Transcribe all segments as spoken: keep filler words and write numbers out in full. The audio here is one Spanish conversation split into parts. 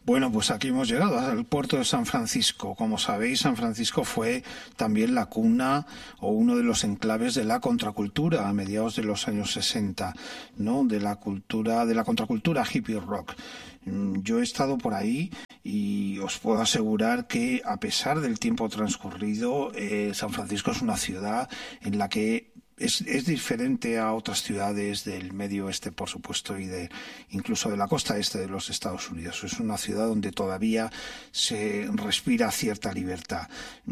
Bueno, pues aquí hemos llegado al puerto de San Francisco. Como sabéis, San Francisco fue también la cuna o uno de los enclaves de la contracultura a mediados de los años sesenta, ¿no? De la cultura, de la contracultura hippie rock. Yo he estado por ahí y os puedo asegurar que, a pesar del tiempo transcurrido, eh, San Francisco es una ciudad en la que Es, es diferente a otras ciudades del medio oeste, por supuesto, y de incluso de la costa este de los Estados Unidos. Es una ciudad donde todavía se respira cierta libertad.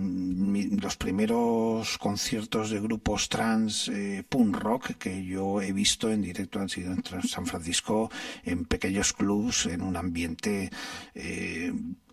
Los primeros conciertos de grupos trans eh, punk rock que yo he visto en directo han sido en San Francisco, en pequeños clubs, en un ambiente eh,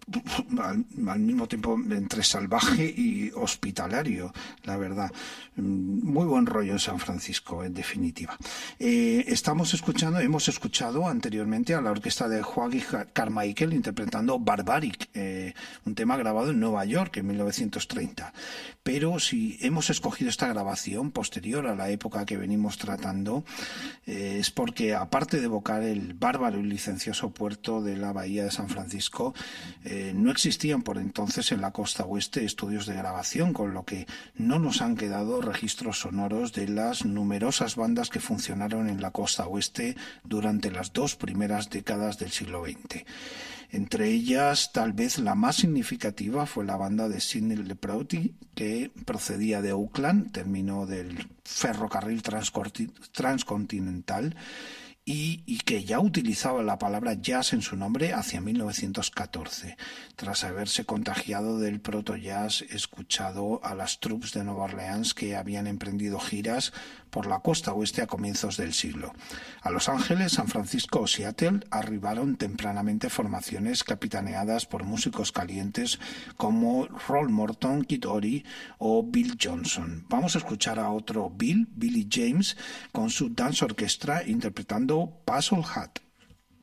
Al, al mismo tiempo entre salvaje y hospitalario, la verdad. Muy buen rollo en San Francisco, en definitiva. Eh, estamos escuchando, hemos escuchado anteriormente a la orquesta de Joaquín Carmichael interpretando Barbaric, eh, un tema grabado en Nueva York en mil novecientos treinta. Pero si hemos escogido esta grabación posterior a la época que venimos tratando, eh, es porque, aparte de evocar el bárbaro y licencioso puerto de la bahía de San Francisco, eh, no existían por entonces en la costa oeste estudios de grabación, con lo que no nos han quedado registros sonoros de las numerosas bandas que funcionaron en la costa oeste durante las dos primeras décadas del siglo veinte. Entre ellas, tal vez la más significativa fue la banda de Sidney Leprauty, que procedía de Oakland, término del ferrocarril transcontinental, Y, y que ya utilizaba la palabra jazz en su nombre hacia mil novecientos catorce, tras haberse contagiado del proto-jazz escuchado a las troupes de Nueva Orleans que habían emprendido giras por la costa oeste a comienzos del siglo. A Los Ángeles, San Francisco o Seattle arribaron tempranamente formaciones capitaneadas por músicos calientes como Roll Morton, Kid Ory o Bill Johnson. Vamos a escuchar a otro Bill, Billy James, con su Dance Orchestra interpretando Puzzle Hat.